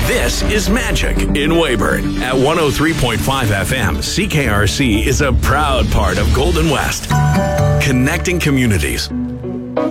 This is Magic in Weyburn. At 103.5 FM, CKRC is a proud part of Golden West, connecting communities.